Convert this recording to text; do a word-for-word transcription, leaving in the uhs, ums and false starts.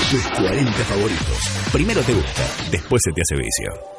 Tus cuarenta favoritos. Primero te gusta, después se te hace vicio.